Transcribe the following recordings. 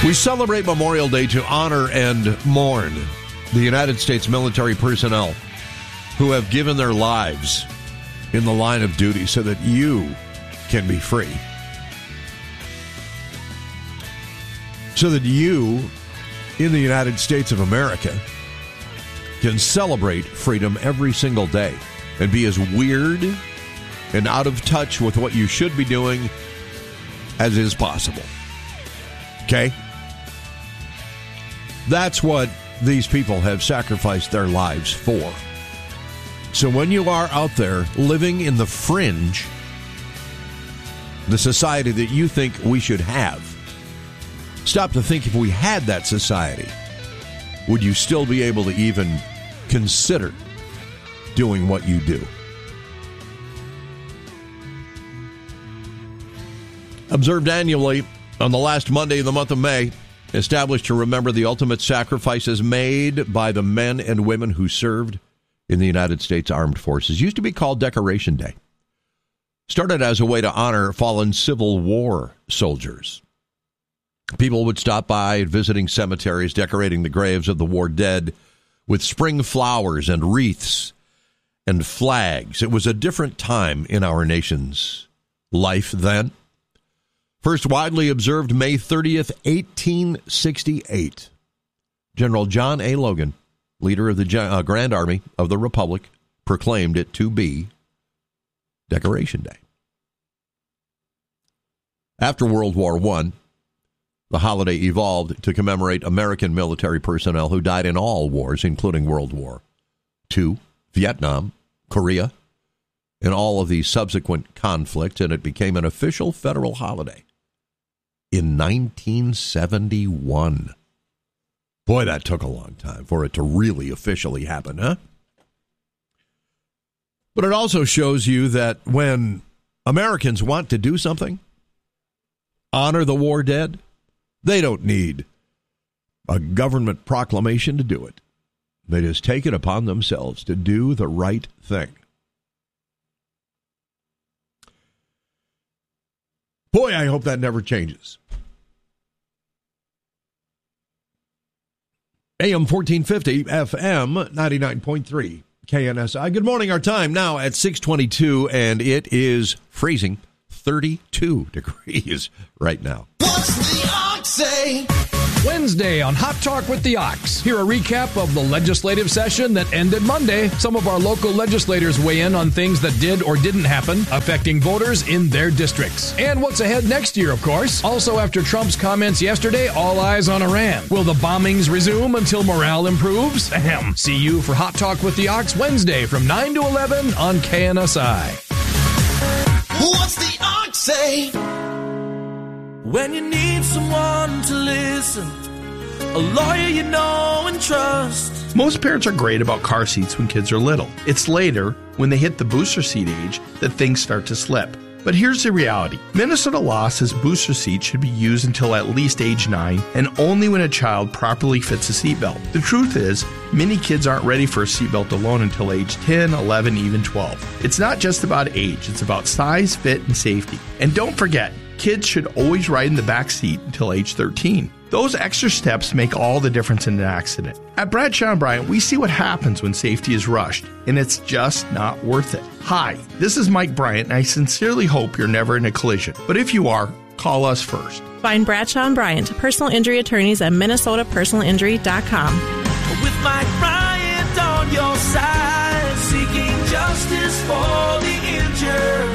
We celebrate Memorial Day to honor and mourn the United States military personnel who have given their lives in the line of duty so that you can be free. So that you, in the United States of America, can celebrate freedom every single day and be as weird and out of touch with what you should be doing as is possible. Okay? That's what these people have sacrificed their lives for. So when you are out there living in the fringe, the society that you think we should have, stop to think, if we had that society, would you still be able to even consider doing what you do? Observed annually on the last Monday of the month of May, established to remember the ultimate sacrifices made by the men and women who served in the United States Armed Forces. Used to be called Decoration Day. Started as a way to honor fallen Civil War soldiers. People would stop by visiting cemeteries, decorating the graves of the war dead with spring flowers and wreaths and flags. It was a different time in our nation's life then. First widely observed May 30th, 1868. General John A. Logan, leader of the Grand Army of the Republic, proclaimed it to be Decoration Day. After World War I, the holiday evolved to commemorate American military personnel who died in all wars, including World War II, Vietnam, Korea, and all of the subsequent conflicts, and it became an official federal holiday in 1971. Boy, that took a long time for it to really officially happen, huh? But it also shows you that when Americans want to do something, honor the war dead, they don't need a government proclamation to do it. They just take it upon themselves to do the right thing. Boy, I hope that never changes. AM 1450, FM 99.3, KNSI. Good morning, our time now at 6:22, and it is freezing, 32 degrees right now. What's the Ox say? Wednesday on Hot Talk with the Ox. Here a recap of the legislative session that ended Monday. Some of our local legislators weigh in on things that did or didn't happen, affecting voters in their districts. And what's ahead next year, of course. Also, after Trump's comments yesterday, all eyes on Iran. Will the bombings resume until morale improves? Ahem. See you for Hot Talk with the Ox Wednesday from 9 to 11 on KNSI. What's the Ox say? When you need someone to listen, a lawyer you know and trust. Most parents are great about car seats when kids are little. It's later, when they hit the booster seat age, that things start to slip. But here's the reality. Minnesota law says booster seats should be used until at least age 9 and only when a child properly fits a seatbelt. The truth is, many kids aren't ready for a seatbelt alone until age 10, 11, even 12. It's not just about age, it's about size, fit, and safety. And don't forget, kids should always ride in the back seat until age 13. Those extra steps make all the difference in an accident. At Bradshaw & Bryant, we see what happens when safety is rushed, and it's just not worth it. Hi, this is Mike Bryant, and I sincerely hope you're never in a collision. But if you are, call us first. Find Bradshaw & Bryant, personal injury attorneys at minnesotapersonalinjury.com. With Mike Bryant on your side, seeking justice for the injured.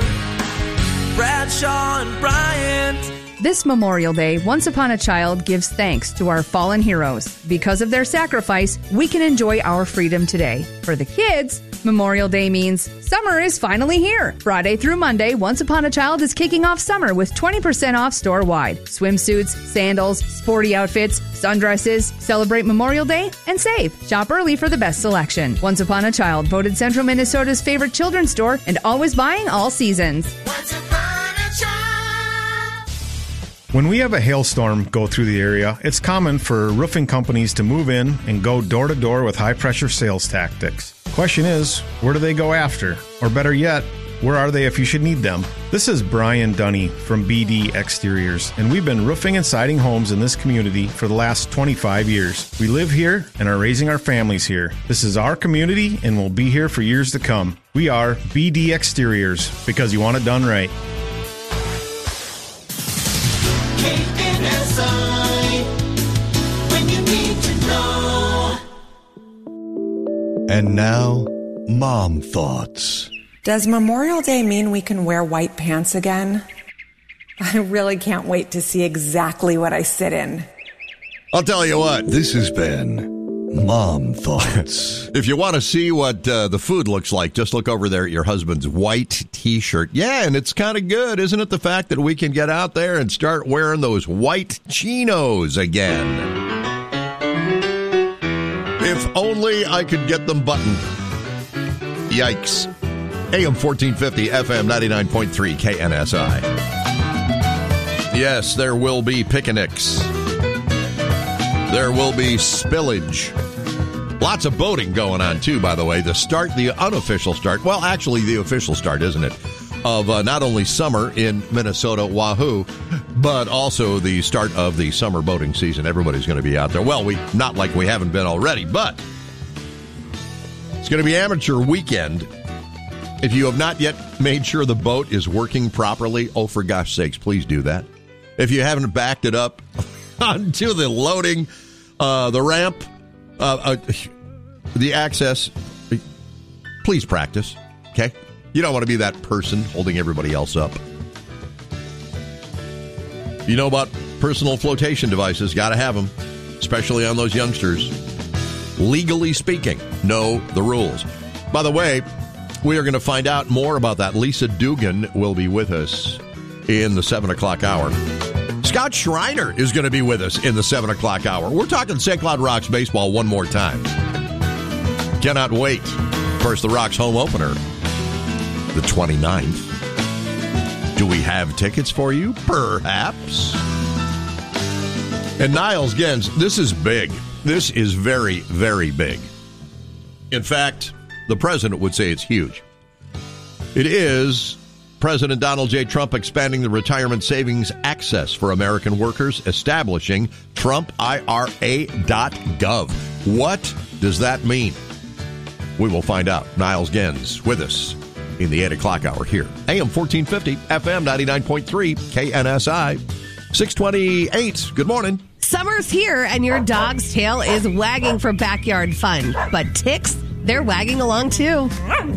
Bradshaw & Bryant. This Memorial Day, Once Upon a Child gives thanks to our fallen heroes. Because of their sacrifice, we can enjoy our freedom today. For the kids, Memorial Day means summer is finally here. Friday through Monday, Once Upon a Child is kicking off summer with 20% off store-wide. Swimsuits, sandals, sporty outfits, sundresses. Celebrate Memorial Day and save. Shop early for the best selection. Once Upon a Child, voted Central Minnesota's favorite children's store and always buying all seasons. Once upon a child. When we have a hailstorm go through the area, it's common for roofing companies to move in and go door to door with high-pressure sales tactics. Question is, where do they go after? Or better yet, Where are they if you should need them? This is Brian Dunny from BD Exteriors, and we've been roofing and siding homes in this community for the last 25 years. We live here and are raising our families here. This is our community and will be here for years to come. We are BD Exteriors, because you want it done right. KNSI, when you need to know. And now, Mom Thoughts. Does Memorial Day mean we can wear white pants again? I really can't wait to see exactly what I sit in. I'll tell you what. This has been Mom Thoughts. If you want to see what the food looks like, just look over there at your husband's white T-shirt. Yeah, and it's kind of good, isn't it, the fact that we can get out there and start wearing those white chinos again? If only I could get them buttoned. Yikes. AM 1450, FM 99.3, KNSI. Yes, there will be picnics. There will be spillage. Lots of boating going on, too, by the way. The unofficial start, well, actually the official start, isn't it, of not only summer in Minnesota, wahoo, but also the start of the summer boating season. Everybody's going to be out there. Well, not like we haven't been already, but it's going to be amateur weekend. If you have not yet made sure the boat is working properly, oh, for gosh sakes, please do that. If you haven't backed it up onto the loading, the ramp, the access, please practice, okay? You don't want to be that person holding everybody else up. You know about personal flotation devices, got to have them, especially on those youngsters. Legally speaking, know the rules. By the way, we are going to find out more about that. Lisa Dugan will be with us in the 7 o'clock hour. Scott Schreiner is going to be with us in the 7 o'clock hour. We're talking St. Cloud Rocks baseball one more time. Cannot wait. Of course, the Rocks home opener, the 29th. Do we have tickets for you? Perhaps. And Niles Gens, this is big. This is very, very big. In fact, the president would say it's huge. It is President Donald J. Trump expanding the retirement savings access for American workers, establishing TrumpIRA.gov. What does that mean? We will find out. Niles Gens with us in the 8 o'clock hour here. AM 1450, FM 99.3, KNSI, 628. Good morning. Summer's here and your dog's tail is wagging for backyard fun. But ticks, they're wagging along too.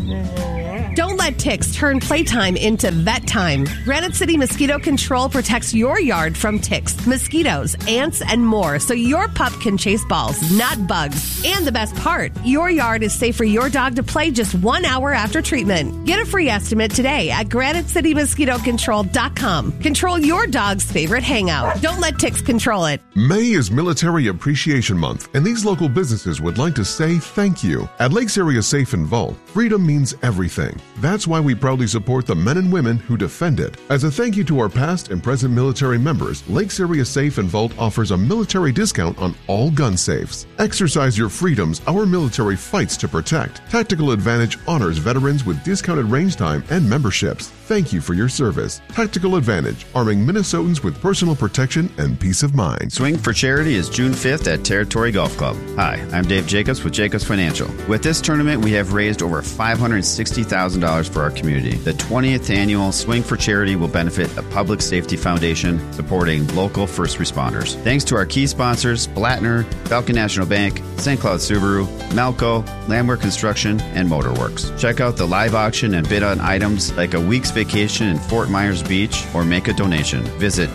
Don't let ticks turn playtime into vet time. Granite City Mosquito Control protects your yard from ticks, mosquitoes, ants, and more, so your pup can chase balls, not bugs. And the best part, your yard is safe for your dog to play just 1 hour after treatment. Get a free estimate today at GraniteCityMosquitoControl.com. Control your dog's favorite hangout. Don't let ticks control it. May is Military Appreciation Month, and these local businesses would like to say thank you. At Lakes Area Safe and Vault, freedom means everything. That's why we proudly support the men and women who defend it. As a thank you to our past and present military members, Lakes Area Safe and Vault offers a military discount on all gun safes. Exercise your freedoms our military fights to protect. Tactical Advantage honors veterans with discounted range time and memberships. Thank you for your service. Tactical Advantage, arming Minnesotans with personal protection and peace of mind. Swing for Charity is June 5th at Territory Golf Club. Hi, I'm Dave Jacobs with Jacobs Financial. With this tournament, we have raised over $560,000 for our community. The 20th annual Swing for Charity will benefit the Public Safety Foundation, supporting local first responders. Thanks to our key sponsors, Blattner, Falcon National Bank, St. Cloud Subaru, Malco, Landwehr Construction, and Motorworks. Check out the live auction and bid on items like a week's vacation in Fort Myers Beach or make a donation. Visit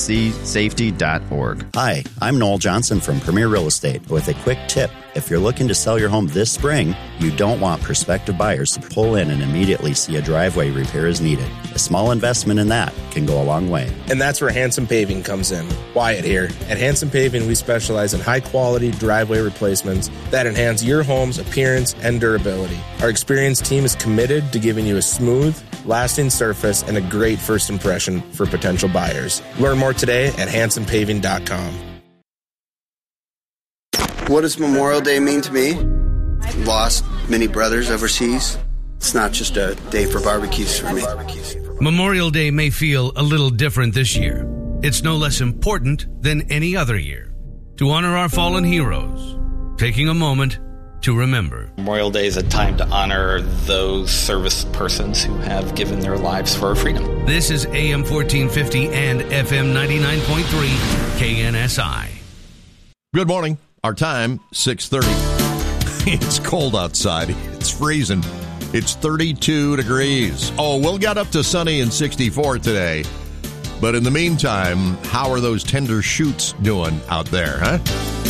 gscsafety.org. Hi, I'm Noel Johnson from Premier Real Estate with a quick tip. If you're looking to sell your home this spring, you don't want prospective buyers to pull in and immediately see a driveway repair is needed. A small investment in that can go a long way. And that's where Hanson Paving comes in. Wyatt here. At Hanson Paving, we specialize in high-quality driveway replacements that enhance your home's appearance and durability. Our experienced team is committed to giving you a smooth, lasting surface and a great first impression for potential buyers. Learn more today at hansonpaving.com. What does Memorial Day mean to me? Lost many brothers overseas. It's not just a day for barbecues for me. Memorial Day may feel a little different this year. It's no less important than any other year. To honor our fallen heroes, taking a moment to remember. Memorial Day is a time to honor those service persons who have given their lives for our freedom. This is AM 1450 and FM 99.3 KNSI. Good morning. Our time, 6:30. It's cold outside. It's freezing. It's 32 degrees. Oh, we'll get up to sunny and 64 today. But in the meantime, how are those tender shoots doing out there, huh?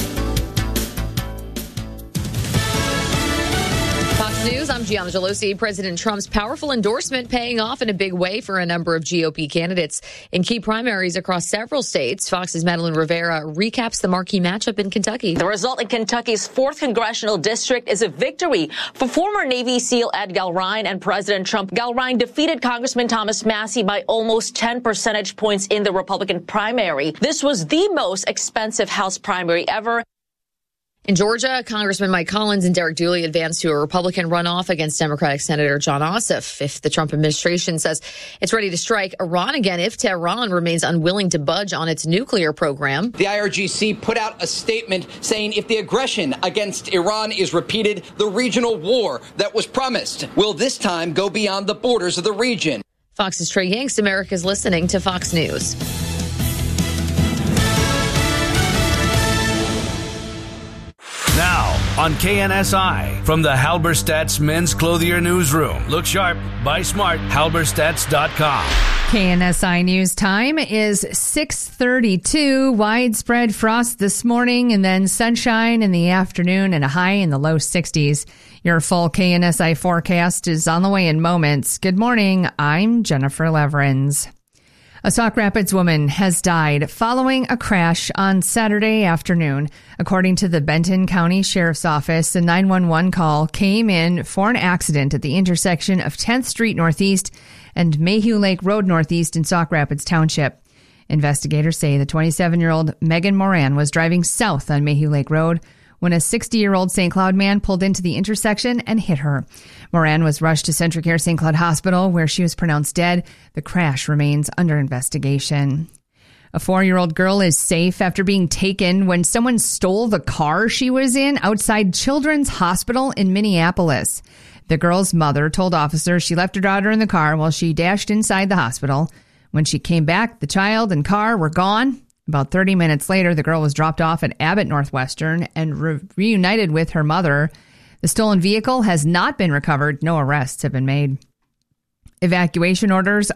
Fox News, I'm Gianna Gelosi. President Trump's powerful endorsement paying off in a big way for a number of GOP candidates in key primaries across several states. Fox's Madeline Rivera recaps the marquee matchup in Kentucky. The result in Kentucky's 4th congressional district is a victory for former Navy SEAL Ed Galrine and President Trump. Galrine defeated Congressman Thomas Massie by almost 10 percentage points in the Republican primary. This was the most expensive House primary ever. In Georgia, Congressman Mike Collins and Derek Dooley advanced to a Republican runoff against Democratic Senator Jon Ossoff. If the Trump administration says it's ready to strike Iran again, if Tehran remains unwilling to budge on its nuclear program. The IRGC put out a statement saying if the aggression against Iran is repeated, the regional war that was promised will this time go beyond the borders of the region. Fox's Trey Yanks, America's listening to Fox News. Now on KNSI from the Halberstadt's Men's Clothier Newsroom. Look sharp, buy smart, halberstadts.com. KNSI News time is 6:32. Widespread frost this morning and then sunshine in the afternoon and a high in the low 60s. Your full KNSI forecast is on the way in moments. Good morning. I'm Jennifer Leverins. A Sauk Rapids woman has died following a crash on Saturday afternoon. According to the Benton County Sheriff's Office, a 911 call came in for an accident at the intersection of 10th Street Northeast and Mayhew Lake Road Northeast in Sauk Rapids Township. Investigators say the 27-year-old Megan Moran was driving south on Mayhew Lake Road when a 60-year-old St. Cloud man pulled into the intersection and hit her. Moran was rushed to Centricare St. Cloud Hospital, where she was pronounced dead. The crash remains under investigation. A 4-year-old girl is safe after being taken when someone stole the car she was in outside Children's Hospital in Minneapolis. The girl's mother told officers she left her daughter in the car while she dashed inside the hospital. When she came back, the child and car were gone. About 30 minutes later, the girl was dropped off at Abbott Northwestern and reunited with her mother. The stolen vehicle has not been recovered. No arrests have been made. Evacuation orders